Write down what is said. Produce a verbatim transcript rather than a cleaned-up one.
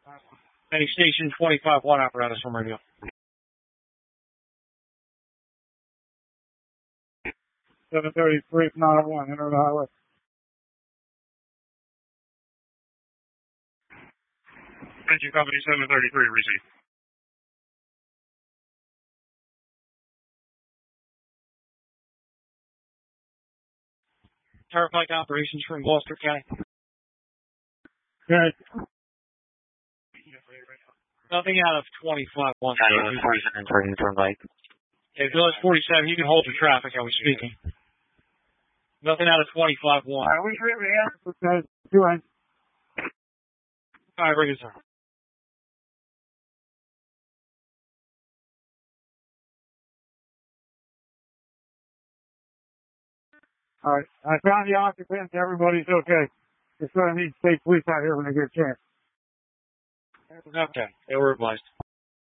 Any station twenty-five one apparatus from radio. seven thirty-three from nine oh one, enter the highway. Engine company seven thirty-three, receive. Turnpike operations from Gloucester County. Okay. Nothing out of twenty-five one. Turnpike. Okay, Village forty-seven, you can hold your traffic, I was speaking. Nothing out of twenty-five one. Alright, we should be answering that. Two ends. Alright, bring it, sir. Alright, I found the occupants, everybody's okay. Just gonna need state police out here when they get a chance. Okay, they were advised.